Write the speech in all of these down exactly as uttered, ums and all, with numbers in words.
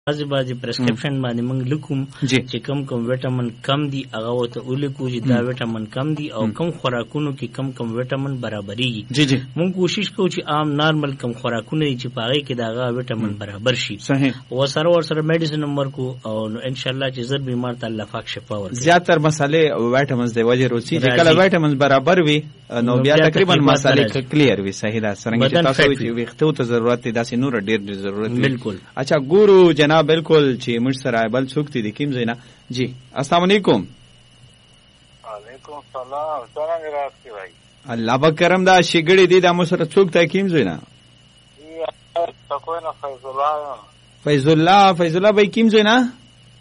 بعضې بعضې پرسکرپشن باندې موږ لیکوم چې کم کم ویټامین کم دي هغه ورته ولیکو چې دا ویټامین کم دي او کم خوراکونو کې کم کم ویټامین برابرېږي. موږ کوشش کوو چې عام نارمل کم خوراکونه دي چې په هغې کې د هغه ویټامین برابر شي. ورسره ورسره میډیسن هم ورکو او انشاءالله چې زر بیمار ته الله پاک شفا ورکړي. زیاتر مسالې ویټامینز د وجې روسي چې کله ویټامینز برابر وي نو بیا تقریبا مسالې کلیر وي. صحیح ده. څرنګه چې تاسو وایئ چې ویښتو ته ضرورت دی داسې نور ډېر ډېر ضرورت دی. بالکل. اچھا ګورو جناب بالکل چې موږ سره بل څوک دی د کوم ځای نه. جی السلام علیکم. وعلیکم السلام. څنګه راځي بھائی؟ الله به کرم دا شګړې دی دا مو سره څوک دی کوم ځای نه؟ تاسو نه فیض الله. فیض الله فیض الله به کوم ځای نه؟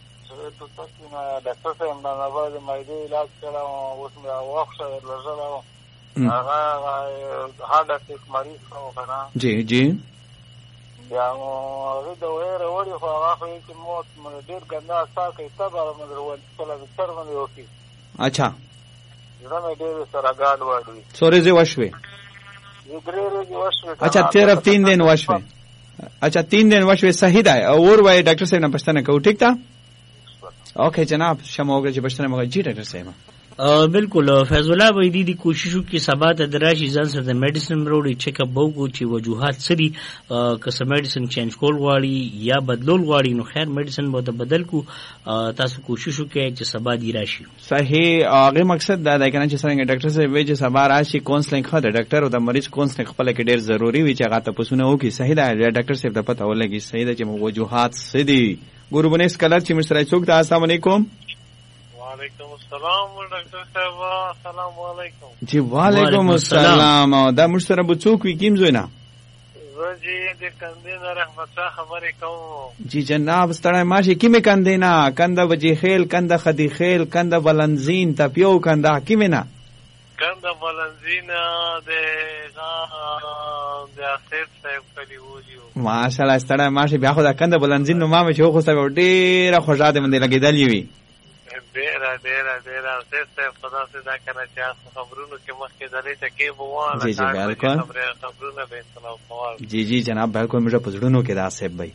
ډاکټر صاحب نه باید مایده علاج کړم اوس مې واخښه لږه هغه هارډ اټیک مریض و کنه. جی جی. بیا نو هغه د ویره وړي خو هغه خو چې موت مې ډېر ګنده سا کوي صبر مې درول کله د سر باندې وکړي. اچھا. زړه مې ډېر سره ګاډ واړوي. څو ورځې وشوې؟ درې ورځې وشوې. اچھا تیرہ تین دن وشوې. اچھا تین دن وشوې. صحیح ده. اور وای ډاکټر صاحب نه پښتنه کوو. ټیک ده. اوکے جناب شمه وګړي چې پښتنه مګر. جی ډاکټر صاحب. بالکل فیض الله به دې کوشش وکړي سبا ته دراشي ځان سره د میډیسن وروړي چیک اپ وکړو چې وجوهات څه دي که څه میډیسن چینج کول غواړي یا بدلول غواړي نو خیر میډیسن به ورته بدل کړو. تاسو کوشش وکړئ چې سبا دې راشي. صحیح. هغه مقصد دا دی کنه چې څنګه ډاکټر صاحب وایي چې سبا راشي کونسلینګ ښه ده. ډاکټر او د مریض کونسلینګ خپله کې ډېر ضروري وي چې هغه تپوسونه وکړي. صحیح ده. ډاکټر صاحب ته پته ولګي صحیح ده چې وجوهات څه دي. ګورو بنیس کلر چې موږ سره څوک ده. السلام علیکم. وعلیکم السلام ډاکټر صاحب. السلام علیکم. جی وعلیکم السلام. دا موږ سره به څوک وي کوم ځای نه؟ زه چې د کندې نه رحمت شاه خبرې کوم. جی جناب ستړی ماشي کومې کندې نه؟ کنده وجې خیل کنده خدي خیل کنده بلنزین تپیو کنده کومې نه؟ کنده بلنزین د د اخر صاحب کلی وځو. ماشاءالله ستړی ماشي. بیا خو دا کنده بلنزین نو ما مې چې خو سره ډېره خوشاله باندې لګېدلې وي. ډېره ډېره ډېره اخر صاحب خدا سے دا کنه چې خبرونو کې مخکې دلې ټکې بوواله. جی جی بالکل. خبرونه به سلام کوال. جی جی جناب بالکل موږ په زړونو کې دا صاحب بھائی.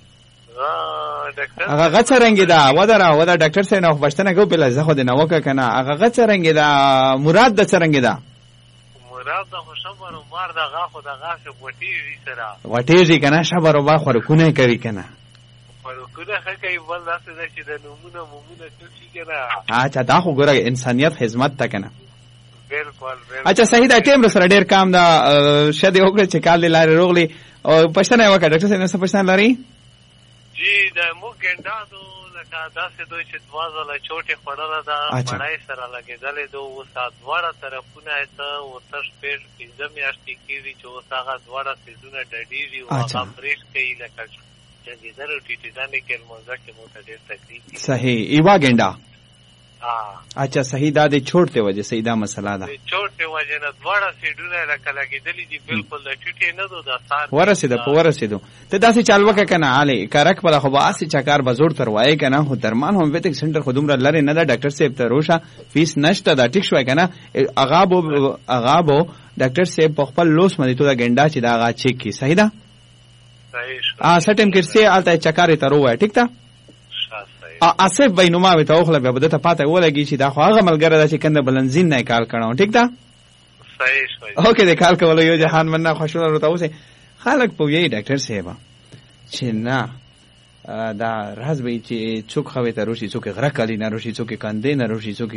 ډاکټر هغه غڅ رنګ دا ودره ودا ډاکټر صاحب نو پښتنه کو په لزه خو د نو وکړه کنه. هغه غڅ رنګ دا مراد د څه رنګ دا؟ مراد د خوشبر عمر د غا خو د غا څخه وټیږي سره وټیږي کنه. شبر وبا خو رکونه کوي کنه. ورکونه خکې بل داسې ده چې د نومونه مومونه څه شي کنه. اچھا دا خو ګوره انسانیت خدمت ته کنه. بالکل بالکل. اچھا صحیح ده. ټیم سره ډیر کام دا شته وکړه چې کال لارې روغلي او پښتنه وکړه. ډاکټر صاحب څه پښتنه لري؟ جی د مو ګنډادو لکه داسې دوی چې دوا ځله چوټې خوړله ده مړای سره لګېدلې ده. اوس دواړه طرفونه یې څه ورته شپږ پنځه میاشتې کېږي چې اوس هغه دواړه څیزونه ډډېږي او هغه برېش کوي لکه جګېدل او ټیټېدنې کې لمونځه کې مو ته ډېر تکلیف دي. صحیح. ایوا ګنډا. اچھا صحیح. دا د چوټ ته وجه صحیح دا مسله ده. چوټ ته وجه نه دواړه سیډونه لکه لګېدلې دي بالکل د ټیټې نه دو د سار ورسېده په ورسېدو ته داسې چال وکړه کنه. علي کرک په خو باسي چکار بزور تر وای کنه. خو درمان هومیوپیتک سنټر خو دومره لري نه ده. ډاکټر صاحب ته روشه فیس نشته دا ټیک شوی کنه. اغا بو اغا بو ډاکټر صاحب په خپل لوس باندې ته دا ګنډا چې دا اغا چیک کی. صحیح ده. صحیح شو. ا سټم کې سي الته چکارې تر وای ټیک ده. اسف بینما وي ته اوخله به بده ته پاته ولګي چې دا خو هغه ملګری ده چې کنده بلنزین نه کال کړو. ټیک ده. صحیح شو. اوکې د کال کولو یو جهان مننه خوشاله وروته اوسه خلک پوهیږي ډاکټر صاحب چې نه دا راز به چې څوک خوي ته روشي څوک غره کلی نه روشي څوک کاندې نه روشي څوک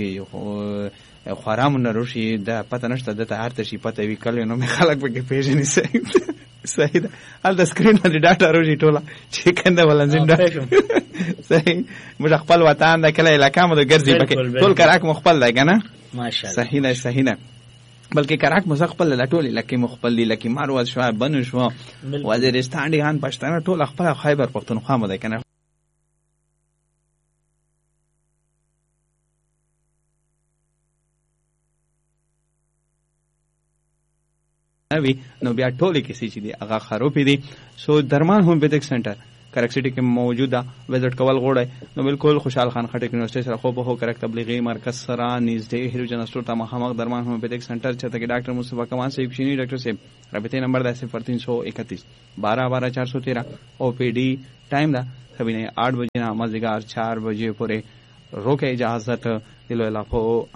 خرام نه روشي دا پته نشته د ته هرته شي پته وی کله نو مې خلک به پیژنې صحیح صحیح ده. ال د سکرین باندې ډاټا روشي ټوله چې کنده ولنځین دا صحیح. موږ خپل وطن د کله علاقې مو د ګرځي پکې ټول کراک مخبل دی کنه. ماشاءالله. صحیح ده صحیح ده. بلکې کراک مو خپل لا ټول لکه مخبل دي لکه مارواز شو بنو شو وزیرستان دي هان پښتانه ټول خپل خیبر پختونخوا مو دی کنه. نو بیا ټولې کیسې چې دي هغه خروپې دي. سو درمان هومیوپیتک سنټر کرک سټي کې موجود ده، وزټ کول غواړئ نو بالکل خوشحال خان خټک یونیورسيټي سره خو به کرک تبلیغي مرکز سره نږدې هیروجن اسټور ته مخامخ درمان هومیوپیتھک سنټر چته کې ډاکټر مصطفی کمال صاحب کښینی. ډاکټر صاحب رابطه نمبر ده صفر تین سو اکتیس بارہ بارہ چار سو تیرہ. او پی ڈی ٹائم ده سبھی نے آٹھ بجے نا مازدیگر چار بجے پورے روکے اجازت دلو علاقوں